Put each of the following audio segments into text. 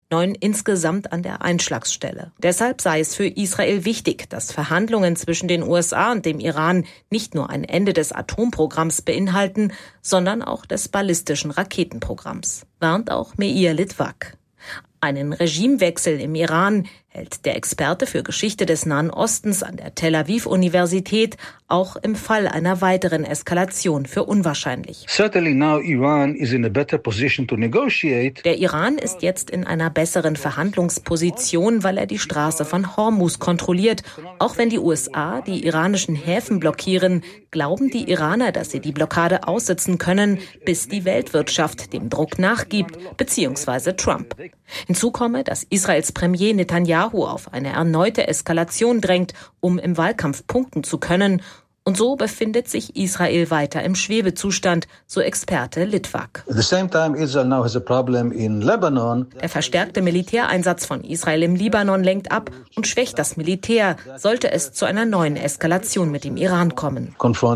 9 insgesamt an der Einschlagsstelle. Deshalb sei es für Israel wichtig, dass Verhandlungen zwischen den USA und dem Iran nicht nur ein Ende des Atomprogramms beinhalten, sondern auch des ballistischen Raketenprogramms, warnt auch Meir Litvak. Einen Regimewechsel im Iran hält der Experte für Geschichte des Nahen Ostens an der Tel Aviv-Universität auch im Fall einer weiteren Eskalation für unwahrscheinlich. Der Iran ist jetzt in einer besseren Verhandlungsposition, weil er die Straße von Hormuz kontrolliert. Auch wenn die USA die iranischen Häfen blockieren, glauben die Iraner, dass sie die Blockade aussitzen können, bis die Weltwirtschaft dem Druck nachgibt, beziehungsweise Trump. Hinzu komme, dass Israels Premier Netanyahu auf eine erneute Eskalation drängt, um im Wahlkampf punkten zu können. Und so befindet sich Israel weiter im Schwebezustand, so Experte Litvak. Der verstärkte Militäreinsatz von Israel im Libanon lenkt ab und schwächt das Militär, sollte es zu einer neuen Eskalation mit dem Iran kommen.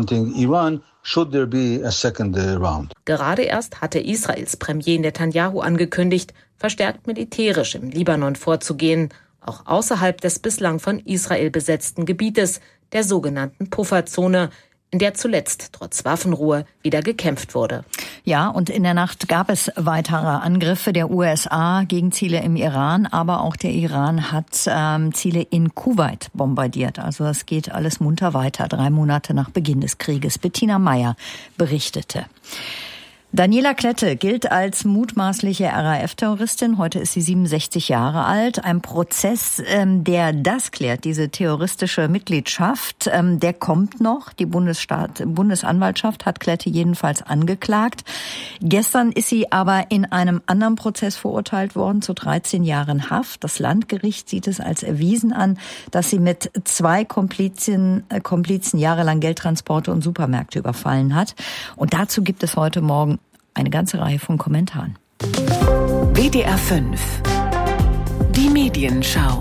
Gerade erst hatte Israels Premier Netanyahu angekündigt, verstärkt militärisch im Libanon vorzugehen, auch außerhalb des bislang von Israel besetzten Gebietes, der sogenannten Pufferzone, in der zuletzt trotz Waffenruhe wieder gekämpft wurde. Ja, und in der Nacht gab es weitere Angriffe der USA gegen Ziele im Iran, aber auch der Iran hat Ziele in Kuwait bombardiert. Also es geht alles munter weiter, 3 Monate nach Beginn des Krieges. Bettina Meyer berichtete. Daniela Klette gilt als mutmaßliche RAF-Terroristin. Heute ist sie 67 Jahre alt. Ein Prozess, der das klärt, diese terroristische Mitgliedschaft, der kommt noch. Die Bundesanwaltschaft hat Klette jedenfalls angeklagt. Gestern ist sie aber in einem anderen Prozess verurteilt worden zu 13 Jahren Haft. Das Landgericht sieht es als erwiesen an, dass sie mit 2 Komplizen jahrelang Geldtransporte und Supermärkte überfallen hat. Und dazu gibt es heute Morgen eine ganze Reihe von Kommentaren. WDR 5. Die Medienschau.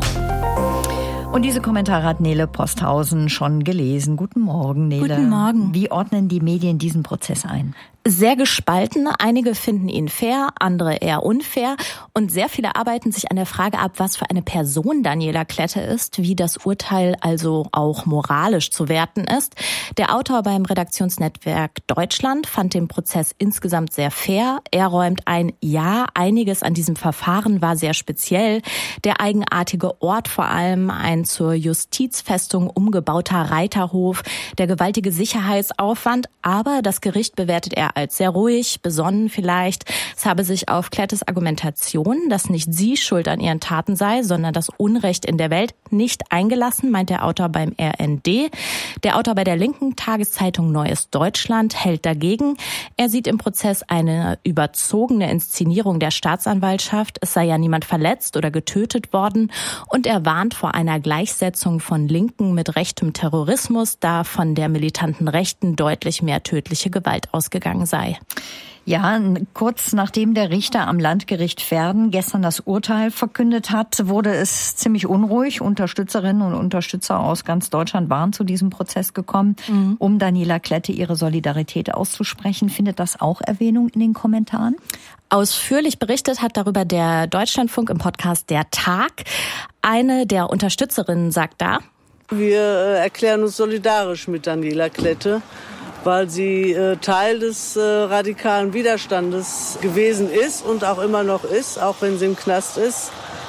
Und diese Kommentare hat Nele Posthausen schon gelesen. Guten Morgen, Nele. Guten Morgen. Wie ordnen die Medien diesen Prozess ein? Sehr gespalten. Einige finden ihn fair, andere eher unfair. Und sehr viele arbeiten sich an der Frage ab, was für eine Person Daniela Klette ist, wie das Urteil also auch moralisch zu werten ist. Der Autor beim Redaktionsnetzwerk Deutschland fand den Prozess insgesamt sehr fair. Er räumt ein, ja, einiges an diesem Verfahren war sehr speziell. Der eigenartige Ort vor allem, ein zur Justizfestung umgebauter Reiterhof, der gewaltige Sicherheitsaufwand. Aber das Gericht bewertet er als sehr ruhig, besonnen vielleicht. Es habe sich auf Klettes Argumentation, dass nicht sie schuld an ihren Taten sei, sondern das Unrecht in der Welt, nicht eingelassen, meint der Autor beim RND. Der Autor bei der linken Tageszeitung Neues Deutschland hält dagegen. Er sieht im Prozess eine überzogene Inszenierung der Staatsanwaltschaft. Es sei ja niemand verletzt oder getötet worden. Und er warnt vor einer Gleichsetzung von Linken mit rechtem Terrorismus, da von der militanten Rechten deutlich mehr tödliche Gewalt ausgegangen sei. Ja, kurz nachdem der Richter am Landgericht Verden gestern das Urteil verkündet hat, wurde es ziemlich unruhig. Unterstützerinnen und Unterstützer aus ganz Deutschland waren zu diesem Prozess gekommen, um Daniela Klette ihre Solidarität auszusprechen. Findet das auch Erwähnung in den Kommentaren? Ausführlich berichtet hat darüber der Deutschlandfunk im Podcast Der Tag. Eine der Unterstützerinnen sagt da: Wir erklären uns solidarisch mit Daniela Klette, weil sie Teil des radikalen Widerstandes gewesen ist und auch immer noch ist, auch wenn sie im Knast ist,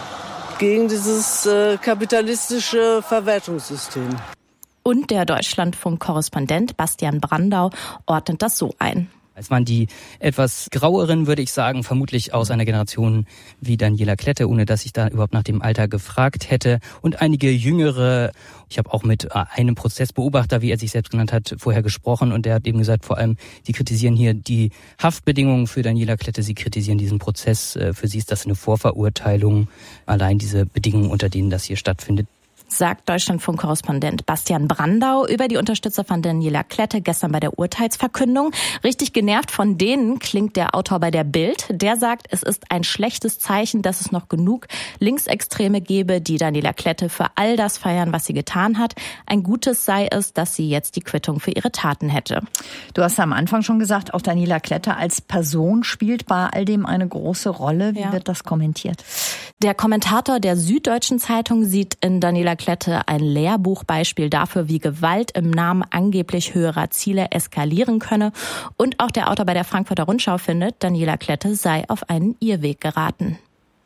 gegen dieses kapitalistische Verwertungssystem. Und der Deutschlandfunk-Korrespondent Bastian Brandau ordnet das so ein. Es waren die etwas graueren, würde ich sagen, vermutlich aus einer Generation wie Daniela Klette, ohne dass ich da überhaupt nach dem Alter gefragt hätte. Und einige jüngere. Ich habe auch mit einem Prozessbeobachter, wie er sich selbst genannt hat, vorher gesprochen. Und der hat eben gesagt, vor allem, sie kritisieren hier die Haftbedingungen für Daniela Klette. Sie kritisieren diesen Prozess. Für sie ist das eine Vorverurteilung. Allein diese Bedingungen, unter denen das hier stattfindet. sagt Deutschlandfunk-Korrespondent Bastian Brandau über die Unterstützer von Daniela Klette gestern bei der Urteilsverkündung. Richtig genervt von denen klingt der Autor bei der Bild. Der sagt, es ist ein schlechtes Zeichen, dass es noch genug Linksextreme gebe, die Daniela Klette für all das feiern, was sie getan hat. Ein Gutes sei es, dass sie jetzt die Quittung für ihre Taten hätte. Du hast am Anfang schon gesagt, auch Daniela Klette als Person spielt bei all dem eine große Rolle. Wie wird das kommentiert? Der Kommentator der Süddeutschen Zeitung sieht in Daniela Klette ein Lehrbuchbeispiel dafür, wie Gewalt im Namen angeblich höherer Ziele eskalieren könne. Und auch der Autor bei der Frankfurter Rundschau findet, Daniela Klette sei auf einen Irrweg geraten.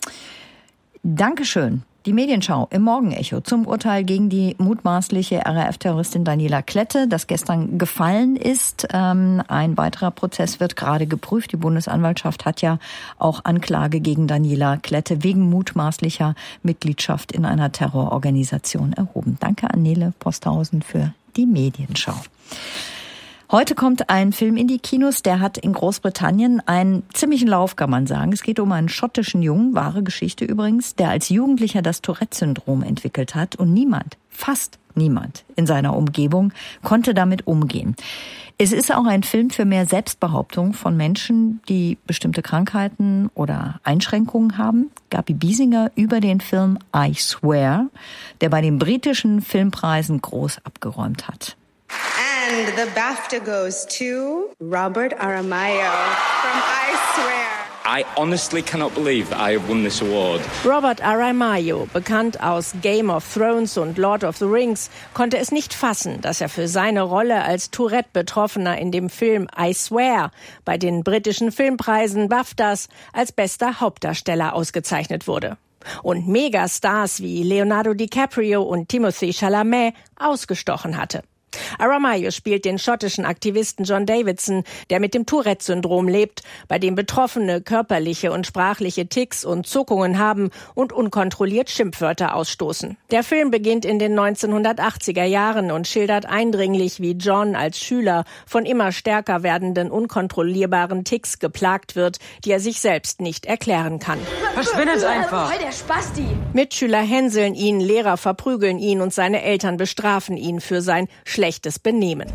Dankeschön. Die Medienschau im Morgenecho zum Urteil gegen die mutmaßliche RAF-Terroristin Daniela Klette, das gestern gefallen ist. Ein weiterer Prozess wird gerade geprüft. Die Bundesanwaltschaft hat ja auch Anklage gegen Daniela Klette wegen mutmaßlicher Mitgliedschaft in einer Terrororganisation erhoben. Danke an Nele Posthausen für die Medienschau. Heute kommt ein Film in die Kinos, der hat in Großbritannien einen ziemlichen Lauf, kann man sagen. Es geht um einen schottischen Jungen, wahre Geschichte übrigens, der als Jugendlicher das Tourette-Syndrom entwickelt hat und fast niemand in seiner Umgebung konnte damit umgehen. Es ist auch ein Film für mehr Selbstbehauptung von Menschen, die bestimmte Krankheiten oder Einschränkungen haben. Gabi Biesinger über den Film I Swear, der bei den britischen Filmpreisen groß abgeräumt hat. And the BAFTA goes to Robert Aramayo from I Swear. I honestly cannot believe that I have won this award. Robert Aramayo, bekannt aus Game of Thrones und Lord of the Rings, konnte es nicht fassen, dass er für seine Rolle als Tourette-Betroffener in dem Film I Swear bei den britischen Filmpreisen BAFTAs als bester Hauptdarsteller ausgezeichnet wurde. Und Megastars wie Leonardo DiCaprio und Timothée Chalamet ausgestochen hatte. Aramayo spielt den schottischen Aktivisten John Davidson, der mit dem Tourette-Syndrom lebt, bei dem Betroffene körperliche und sprachliche Tics und Zuckungen haben und unkontrolliert Schimpfwörter ausstoßen. Der Film beginnt in den 1980er Jahren und schildert eindringlich, wie John als Schüler von immer stärker werdenden, unkontrollierbaren Tics geplagt wird, die er sich selbst nicht erklären kann. Verschwindet einfach! Voll der Spasti! Mitschüler hänseln ihn, Lehrer verprügeln ihn und seine Eltern bestrafen ihn für sein schlechtes Benehmen.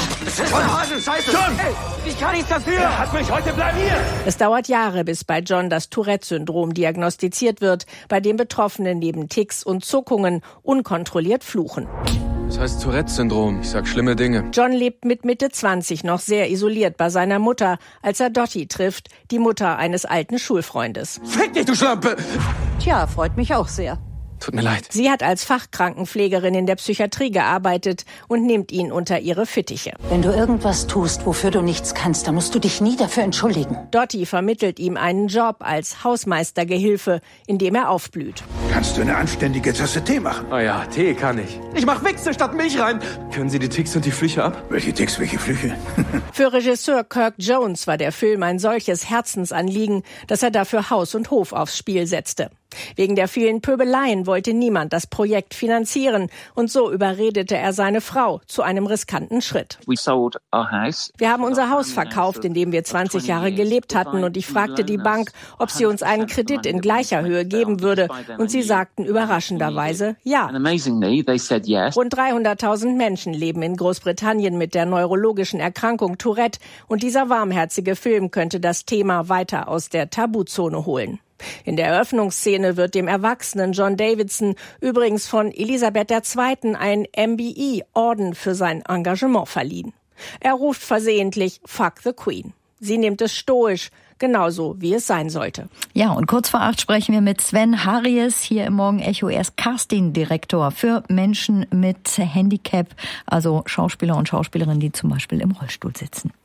John! Ich kann nichts dafür! Er hat mich heute blamiert! Es dauert Jahre, bis bei John das Tourette-Syndrom diagnostiziert wird, bei dem Betroffene neben Tics und Zuckungen unkontrolliert fluchen. Das heißt Tourette-Syndrom. Ich sag schlimme Dinge. John lebt mit Mitte 20 noch sehr isoliert bei seiner Mutter, als er Dottie trifft, die Mutter eines alten Schulfreundes. Fick dich, du Schlampe! Tja, freut mich auch sehr. Tut mir leid. Sie hat als Fachkrankenpflegerin in der Psychiatrie gearbeitet und nimmt ihn unter ihre Fittiche. Wenn du irgendwas tust, wofür du nichts kannst, dann musst du dich nie dafür entschuldigen. Dottie vermittelt ihm einen Job als Hausmeistergehilfe, in dem er aufblüht. Kannst du eine anständige Tasse Tee machen? Oh ja, Tee kann ich. Ich mach Wichse statt Milch rein. Können Sie die Ticks und die Flüche ab? Welche Ticks, welche Flüche? Für Regisseur Kirk Jones war der Film ein solches Herzensanliegen, dass er dafür Haus und Hof aufs Spiel setzte. Wegen der vielen Pöbeleien wollte niemand das Projekt finanzieren und so überredete er seine Frau zu einem riskanten Schritt. Wir haben unser Haus verkauft, in dem wir 20 Jahre gelebt hatten und ich fragte die Bank, ob sie uns einen Kredit in gleicher Höhe geben würde und sie sagten überraschenderweise ja. Rund 300.000 Menschen leben in Großbritannien mit der neurologischen Erkrankung Tourette und dieser warmherzige Film könnte das Thema weiter aus der Tabuzone holen. In der Eröffnungsszene wird dem erwachsenen John Davidson übrigens von Elisabeth II. Ein MBE-Orden für sein Engagement verliehen. Er ruft versehentlich Fuck the Queen. Sie nimmt es stoisch, genauso wie es sein sollte. Ja, und kurz vor 8 sprechen wir mit Sven Harries hier im Morgenecho. Er ist Casting-Direktor für Menschen mit Handicap, also Schauspieler und Schauspielerinnen, die zum Beispiel im Rollstuhl sitzen.